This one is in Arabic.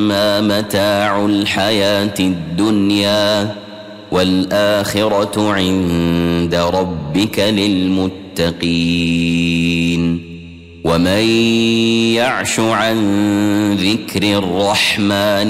ما متاع الحياة الدنيا والآخرة عند ربك للمتقين ومن يعش عن ذكر الرحمن